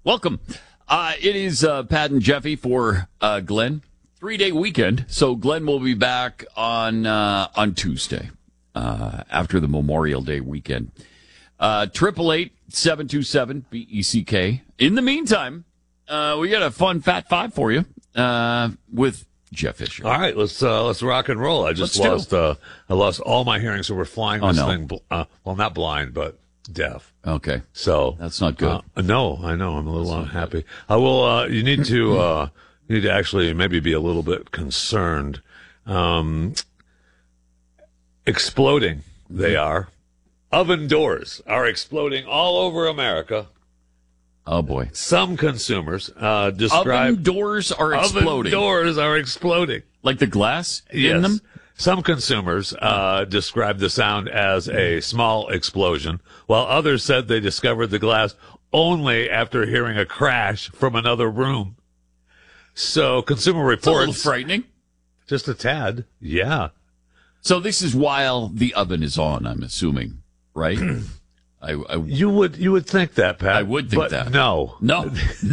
Welcome. It is Pat and Jeffy for Glenn. 3-day weekend. So Glenn will be back on Tuesday after the Memorial Day weekend. 888-727-BECK. In the meantime, we got a fun Fat Five for you with Jeff Fisher. All right, let's rock and roll. I lost all my hearing, so we're flying this thing. Well, not blind, but deaf. Okay, so that's not good. No, I know. I'm a little unhappy. I will. You need to actually maybe be a little bit concerned. Exploding, they are. Oven doors are exploding all over America. Oh boy! Some consumers describe oven doors are exploding. Oven doors are exploding, like the glass in them. Some consumers described the sound as a small explosion, while others said they discovered the glass only after hearing a crash from another room. So Consumer Reports... It's a little frightening. Just a tad, yeah. So this is while the oven is on, I'm assuming, right? You would think that, Pat. I would think that. No. No.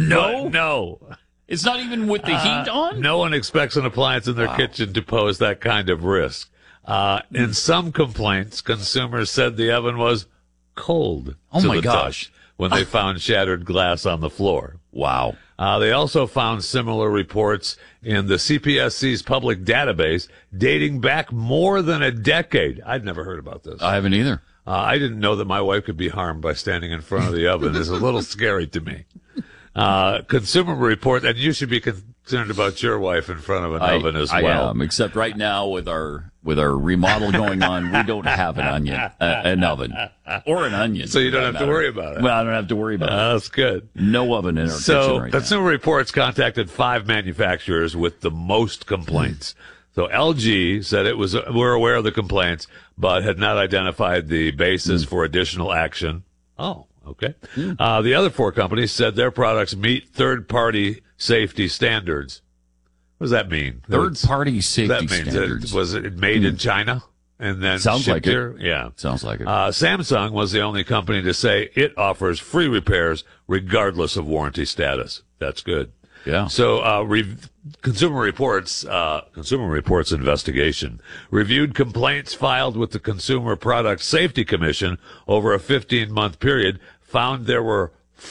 It's not even with the heat on? No one expects an appliance in their kitchen to pose that kind of risk. In some complaints, consumers said the oven was cold to the touch when they found shattered glass on the floor. Wow. They also found similar reports in the CPSC's public database dating back more than a decade. I'd never heard about this. I haven't either. I didn't know that my wife could be harmed by standing in front of the oven. It's a little scary to me. Consumer Report, and you should be concerned about your wife in front of an oven as well. I am, except right now with our remodel going on, we don't have an oven, or an onion. So you don't have to worry about it. Well, I don't have to worry about it. That's good. No oven in our kitchen right now. Consumer Reports contacted 5 manufacturers with the most complaints. So LG said we're aware of the complaints, but had not identified the basis for additional action. Oh. Okay. The other 4 companies said their products meet third-party safety standards. What does that mean? Third-party safety standards. Was it made in China and then shipped here? Yeah. Sounds like it. Samsung was the only company to say it offers free repairs regardless of warranty status. That's good. Yeah. So, Consumer Reports investigation reviewed complaints filed with the Consumer Product Safety Commission over a 15-month period, found there were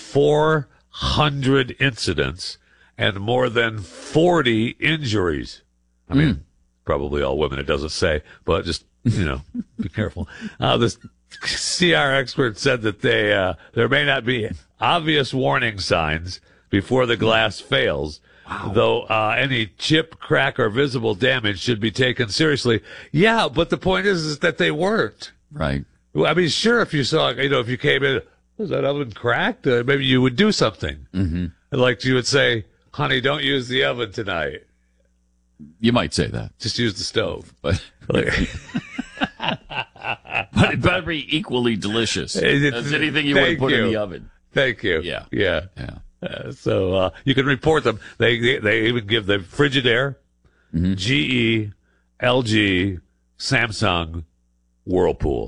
400 incidents and more than 40 injuries. I mean, probably all women, it doesn't say, but just, be careful. The CR expert said that there may not be obvious warning signs before the glass fails, though any chip, crack, or visible damage should be taken seriously. Yeah, but the point is that they weren't. Right. Well, I mean, sure, if you saw, if you came in, was that oven cracked? Maybe you would do something. Mm-hmm. Like you would say, honey, don't use the oven tonight. You might say that. Just use the stove. But it better be equally delicious as anything you want to put in the oven. Thank you. Yeah. So you can report them. They even give the Frigidaire, GE, LG, Samsung, Whirlpool.